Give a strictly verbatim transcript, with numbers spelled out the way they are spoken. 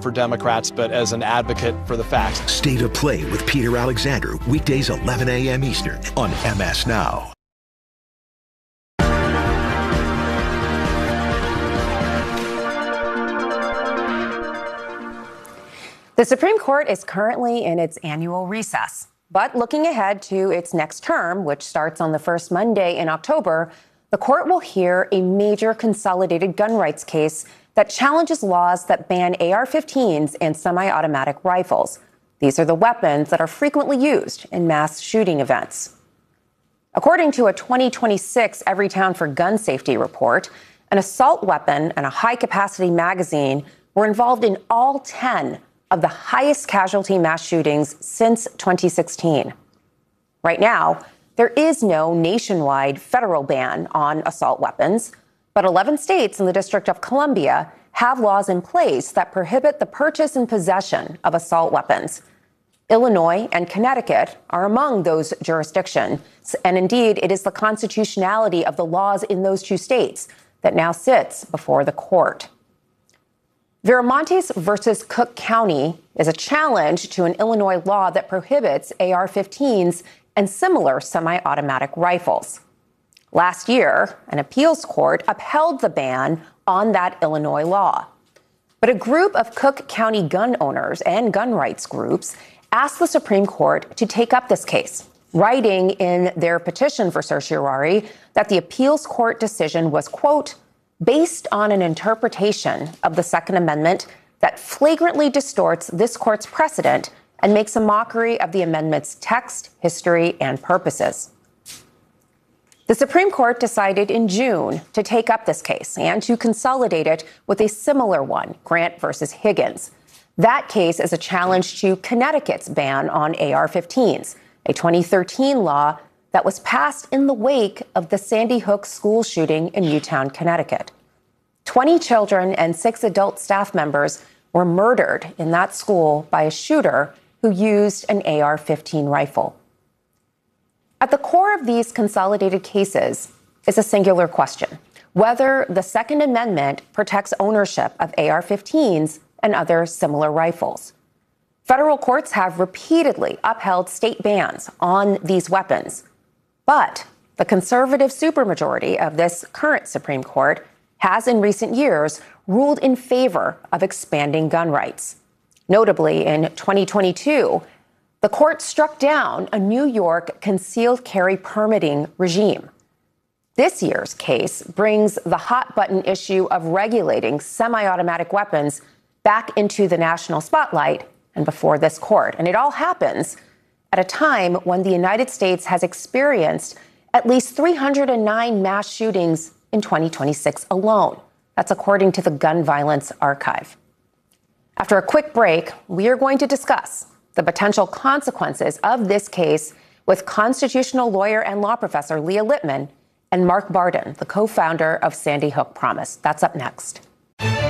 for Democrats, but as an advocate for the facts. State of Play with Peter Alexander, weekdays eleven a.m. Eastern on M S Now. The Supreme Court is currently in its annual recess, but looking ahead to its next term, which starts on the first Monday in October, the court will hear a major consolidated gun rights case that challenges laws that ban A R fifteens and semi-automatic rifles. These are the weapons that are frequently used in mass shooting events. According to a twenty twenty-six Everytown for Gun Safety report, an assault weapon and a high-capacity magazine were involved in all ten of the highest casualty mass shootings since twenty sixteen. Right now, there is no nationwide federal ban on assault weapons, but eleven states and the District of Columbia have laws in place that prohibit the purchase and possession of assault weapons. Illinois and Connecticut are among those jurisdictions, and indeed, it is the constitutionality of the laws in those two states that now sits before the court. Viramontes versus Cook County is a challenge to an Illinois law that prohibits A R fifteens and similar semi-automatic rifles. Last year, an appeals court upheld the ban on that Illinois law. But a group of Cook County gun owners and gun rights groups asked the Supreme Court to take up this case, writing in their petition for certiorari that the appeals court decision was, quote, based on an interpretation of the Second Amendment that flagrantly distorts this court's precedent and makes a mockery of the amendment's text, history, and purposes. The Supreme Court decided in June to take up this case and to consolidate it with a similar one, Grant versus Higgins. That case is a challenge to Connecticut's ban on A R fifteens, a twenty thirteen law that was passed in the wake of the Sandy Hook school shooting in Newtown, Connecticut. twenty children and six adult staff members were murdered in that school by a shooter who used an A R fifteen rifle. At the core of these consolidated cases is a singular question: whether the Second Amendment protects ownership of A R fifteens and other similar rifles. Federal courts have repeatedly upheld state bans on these weapons, but the conservative supermajority of this current Supreme Court has in recent years ruled in favor of expanding gun rights. Notably, in twenty twenty-two, the court struck down a New York concealed carry permitting regime. This year's case brings the hot-button issue of regulating semi-automatic weapons back into the national spotlight and before this court. And it all happens at a time when the United States has experienced at least three hundred nine mass shootings in twenty twenty-six alone. That's according to the Gun Violence Archive. After a quick break, we are going to discuss the potential consequences of this case with constitutional lawyer and law professor Leah Littman and Mark Barden, the co-founder of Sandy Hook Promise. That's up next.